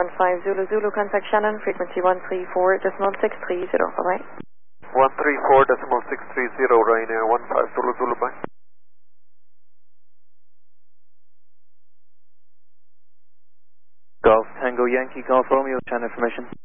15 Zulu Zulu, contact Shannon, frequency 134.630, bye-bye. 134.630, Ryanair 15 Zulu Zulu, bye. Golf Tango Yankee, Golf Romeo, channel information.